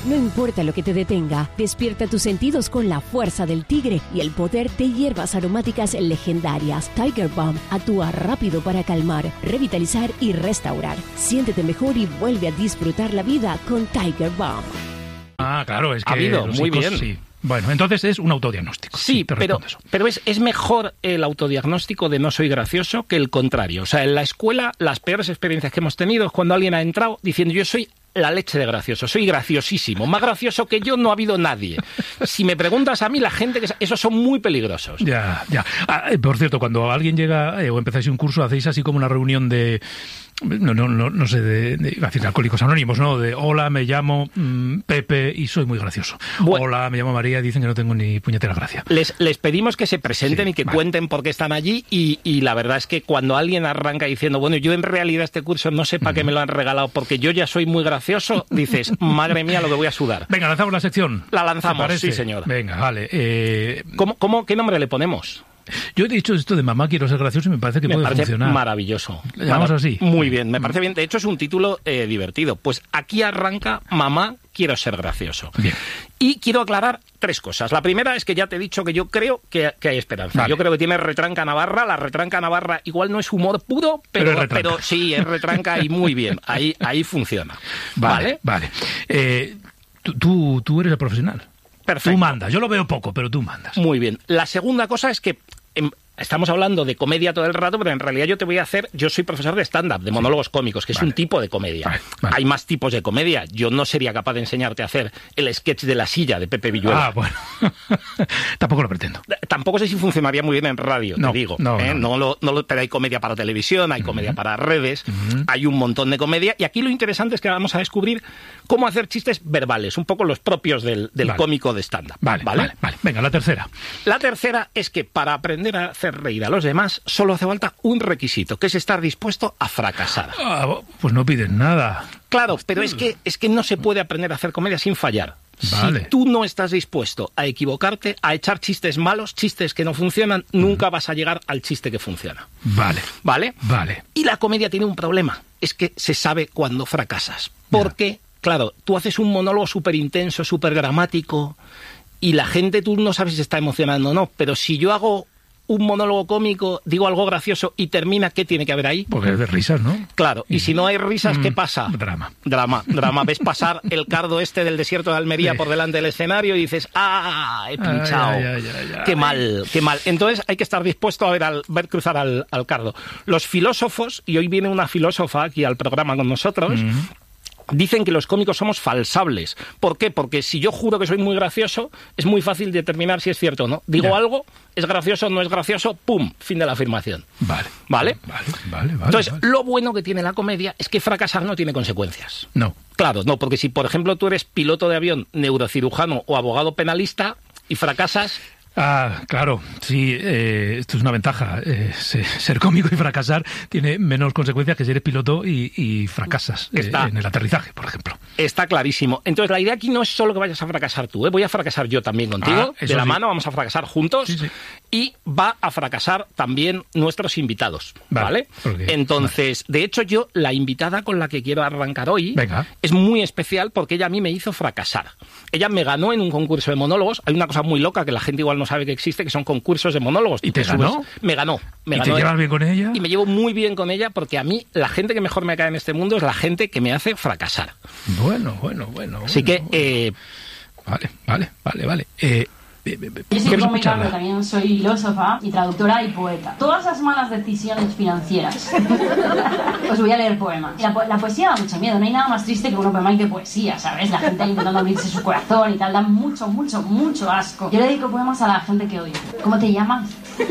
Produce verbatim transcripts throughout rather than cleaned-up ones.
No importa lo que te detenga, despierta tus sentidos con la fuerza del tigre y el poder de hierbas aromáticas legendarias. Tiger Balm actúa rápido para calmar, revitalizar y restaurar. Siéntete mejor y vuelve a disfrutar la vida con Tiger Balm. Ah, claro, es que... Ha habido, muy psicos, bien. Sí. Bueno, entonces es un autodiagnóstico. Sí, sí te pero, eso. pero es, es mejor el autodiagnóstico de no soy gracioso que el contrario. O sea, en la escuela las peores experiencias que hemos tenido es cuando alguien ha entrado diciendo yo soy la leche de gracioso, soy graciosísimo, más gracioso que yo no ha habido nadie. Si me preguntas a mí, la gente, que esos son muy peligrosos. Ya, ya. Ah, por cierto, cuando alguien llega eh, o empezáis un curso, hacéis así como una reunión de... No, no, no, no sé, de, de, iba a decir Alcohólicos Anónimos, ¿no? De hola, me llamo mmm, Pepe y soy muy gracioso. Bueno, hola, me llamo María y dicen que no tengo ni puñetera gracia. Les, les pedimos que se presenten sí, y que vale. cuenten por qué están allí y, y la verdad es que cuando alguien arranca diciendo, bueno, yo en realidad este curso no sé para uh-huh. qué me lo han regalado porque yo ya soy muy gracioso, dices, madre mía, lo que voy a sudar. Venga, lanzamos la sección. La lanzamos, sí, señor. Venga, vale. Eh... ¿Cómo, cómo, ¿Qué nombre le ponemos? Yo he dicho esto de mamá quiero ser gracioso y me parece que me puede parece funcionar. Maravilloso. ¿Le llamamos Marav- así? Muy bien, me parece bien. De hecho, es un título eh, divertido. Pues aquí arranca Mamá quiero ser gracioso. Bien. Y quiero aclarar tres cosas. La primera es que ya te he dicho que yo creo que, que hay esperanza. Vale. Yo creo que tiene retranca Navarra. La retranca Navarra igual no es humor puro, pero, pero, es pero sí, es retranca y muy bien. Ahí, ahí funciona. Vale, vale. vale. Eh, tú, tú, tú eres el profesional. Perfecto. Tú mandas. Yo lo veo poco, pero tú mandas. Muy bien. La segunda cosa es que... En, Estamos hablando de comedia todo el rato, pero en realidad yo te voy a hacer... Yo soy profesor de stand-up, de monólogos cómicos, que vale. es un tipo de comedia. Vale, vale. Hay más tipos de comedia. Yo no sería capaz de enseñarte a hacer el sketch de la silla de Pepe Villuela. Ah, bueno. Tampoco lo pretendo. Tampoco sé si funcionaría muy bien en radio, no, te digo. No, ¿eh? no. no, lo, no lo, pero hay comedia para televisión, hay uh-huh. comedia para redes, uh-huh. hay un montón de comedia. Y aquí lo interesante es que vamos a descubrir cómo hacer chistes verbales, un poco los propios del, del vale. cómico de stand-up. Vale, vale, vale, vale. Venga, la tercera. La tercera es que para aprender a hacer reír a los demás solo hace falta un requisito, que es estar dispuesto a fracasar. Ah, pues no pides nada. Claro, pero es que, es que no se puede aprender a hacer comedia sin fallar. Vale. Si tú no estás dispuesto a equivocarte, a echar chistes malos, chistes que no funcionan, mm. nunca vas a llegar al chiste que funciona. Vale. ¿Vale? Vale. Y la comedia tiene un problema, es que se sabe cuando fracasas. Porque, yeah. claro, tú haces un monólogo súper intenso, súper dramático, y la gente, tú no sabes si está emocionando o no, pero si yo hago un monólogo cómico, digo algo gracioso y termina, ¿qué tiene que haber ahí? Porque es de risas, ¿no? Claro, y si no hay risas, ¿qué pasa? Drama. Drama, drama. Ves pasar el cardo este del desierto de Almería sí. por delante del escenario y dices, ¡ah! He pinchado. Ay, ay, ay, ay, ¡Qué mal, qué mal! Entonces hay que estar dispuesto a ver, al, ver cruzar al, al cardo. Los filósofos, y hoy viene una filósofa aquí al programa con nosotros, mm-hmm. dicen que los cómicos somos falsables. ¿Por qué? Porque si yo juro que soy muy gracioso, es muy fácil determinar si es cierto o no. Digo yeah. algo, es gracioso, no es gracioso, ¡pum! Fin de la afirmación. Vale. ¿Vale? Vale, vale, vale. Entonces, vale. lo bueno que tiene la comedia es que fracasar no tiene consecuencias. No. Claro, no, porque si, por ejemplo, tú eres piloto de avión, neurocirujano o abogado penalista y fracasas... Ah, claro, sí, eh, esto es una ventaja. Eh, ser cómico y fracasar tiene menos consecuencias que si eres piloto y, y fracasas eh, en el aterrizaje, por ejemplo. Está clarísimo. Entonces, la idea aquí no es solo que vayas a fracasar tú, ¿eh? Voy a fracasar yo también contigo, ah, de la sí. mano, vamos a fracasar juntos, sí, sí. y va a fracasar también nuestros invitados, ¿vale? ¿vale? Entonces, vale. de hecho, yo, la invitada con la que quiero arrancar hoy, Venga. es muy especial porque ella a mí me hizo fracasar. Ella me ganó en un concurso de monólogos. Hay una cosa muy loca que la gente igual no sabe que existe, que son concursos de monólogos. ¿Y te, te ganó? Subes, me ganó. Me ¿Y ganó te llevas bien con ella? Y me llevo muy bien con ella porque a mí la gente que mejor me cae en este mundo es la gente que me hace fracasar. Bueno, bueno, bueno. Así bueno, que... bueno. Eh, vale, vale, vale, vale. Eh, Yo soy cómica, pero también soy filósofa y traductora y poeta. Todas las malas decisiones financieras. Os voy a leer poemas. La, po- la poesía da mucho miedo. No hay nada más triste que un open mic de poesía, ¿sabes? La gente intentando abrirse su corazón y tal. Da mucho, mucho, mucho asco. Yo le dedico poemas a la gente que odio. ¿Cómo te llamas?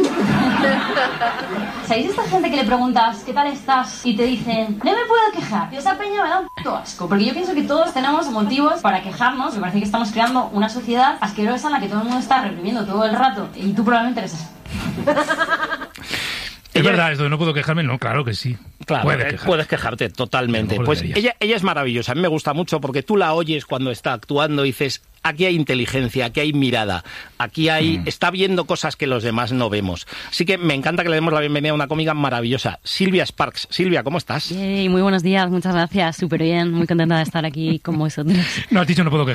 ¿Sabéis esta gente que le preguntas ¿qué tal estás? Y te dicen no me puedo quejar. Y esa peña me da un puto asco. Porque yo pienso que todos tenemos motivos para quejarnos. Me parece que estamos creando una sociedad asquerosa en la que todo el mundo está reprimiendo todo el rato y tú probablemente eres así. Es ella, verdad, esto de no puedo quejarme, no, claro que sí. Claro, puedes, quejar. puedes quejarte totalmente. Pues ella, ella es maravillosa, a mí me gusta mucho porque tú la oyes cuando está actuando y dices, aquí hay inteligencia, aquí hay mirada, aquí hay mm. está viendo cosas que los demás no vemos. Así que me encanta que le demos la bienvenida a una cómica maravillosa, Silvia Sparks. Silvia, ¿cómo estás? Yay, muy buenos días, muchas gracias, súper bien, muy contenta de estar aquí con vosotros. No, has dicho no puedo quejarme.